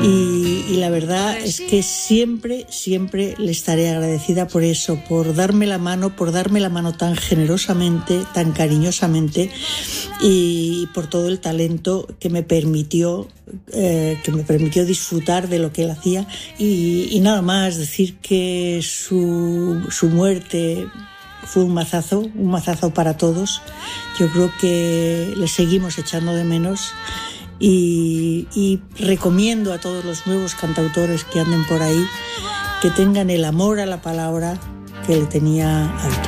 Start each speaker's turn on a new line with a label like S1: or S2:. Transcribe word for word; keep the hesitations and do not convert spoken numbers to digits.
S1: Y, y la verdad es que siempre, siempre le estaré agradecida por eso, por darme la mano, por darme la mano tan generosamente, tan cariñosamente, y por todo el talento que me permitió, eh, que me permitió disfrutar de lo que él hacía. Y, y nada más, decir que su, su muerte fue un mazazo, un mazazo para todos. Yo creo que le seguimos echando de menos. Y, y recomiendo a todos los nuevos cantautores que anden por ahí que tengan el amor a la palabra que él tenía a